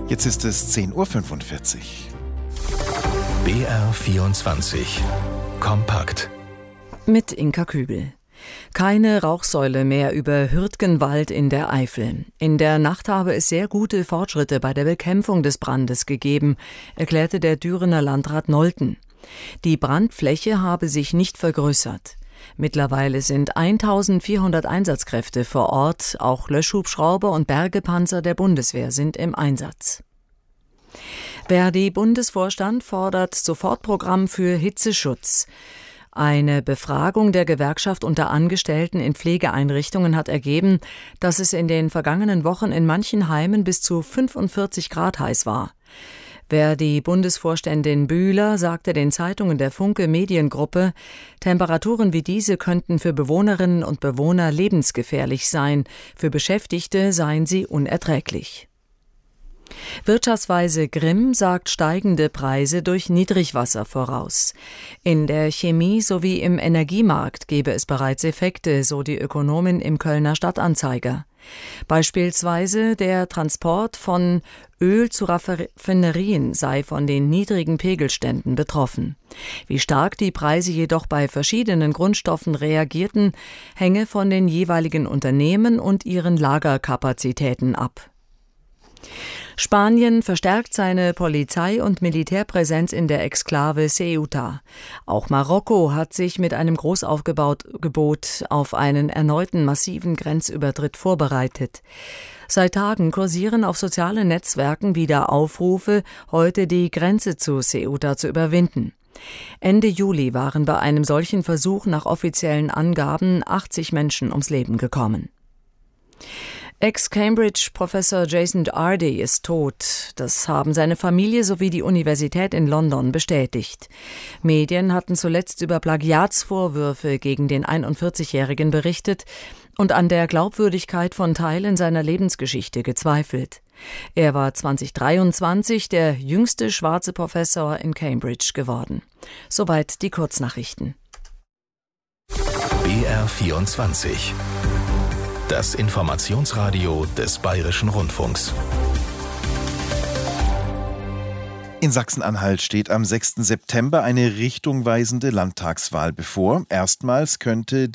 Jetzt ist es 10:45 Uhr. BR24 Kompakt mit Inka Kübel. Keine Rauchsäule mehr über Hürtgenwald in der Eifel. In der Nacht habe es sehr gute Fortschritte bei der Bekämpfung des Brandes gegeben, erklärte der Dürener Landrat Nolten. Die Brandfläche habe sich nicht vergrößert. Mittlerweile sind 1400 Einsatzkräfte vor Ort, auch Löschhubschrauber und Bergepanzer der Bundeswehr sind im Einsatz. Verdi-Bundesvorstand fordert Sofortprogramm für Hitzeschutz. Eine Befragung der Gewerkschaft unter Angestellten in Pflegeeinrichtungen hat ergeben, dass es in den vergangenen Wochen in manchen Heimen bis zu 45 Grad heiß war. Verdi-Bundesvorständin Bühler sagte den Zeitungen der Funke Mediengruppe, Temperaturen wie diese könnten für Bewohnerinnen und Bewohner lebensgefährlich sein, für Beschäftigte seien sie unerträglich. Wirtschaftsweise Grimm sagt steigende Preise durch Niedrigwasser voraus. In der Chemie sowie im Energiemarkt gebe es bereits Effekte, so die Ökonomin im Kölner Stadtanzeiger. Beispielsweise der Transport von Öl zu Raffinerien sei von den niedrigen Pegelständen betroffen. Wie stark die Preise jedoch bei verschiedenen Grundstoffen reagierten, hänge von den jeweiligen Unternehmen und ihren Lagerkapazitäten ab. Spanien verstärkt seine Polizei- und Militärpräsenz in der Exklave Ceuta. Auch Marokko hat sich mit einem Großaufgebot auf einen erneuten massiven Grenzübertritt vorbereitet. Seit Tagen kursieren auf sozialen Netzwerken wieder Aufrufe, heute die Grenze zu Ceuta zu überwinden. Ende Juli waren bei einem solchen Versuch nach offiziellen Angaben 80 Menschen ums Leben gekommen. Ex-Cambridge-Professor Jason Ardy ist tot. Das haben seine Familie sowie die Universität in London bestätigt. Medien hatten zuletzt über Plagiatsvorwürfe gegen den 41-Jährigen berichtet und an der Glaubwürdigkeit von Teilen seiner Lebensgeschichte gezweifelt. Er war 2023 der jüngste schwarze Professor in Cambridge geworden. Soweit die Kurznachrichten. BR24 Das Informationsradio des Bayerischen Rundfunks. In Sachsen-Anhalt steht am 6. September eine richtungweisende Landtagswahl bevor. Erstmals könnte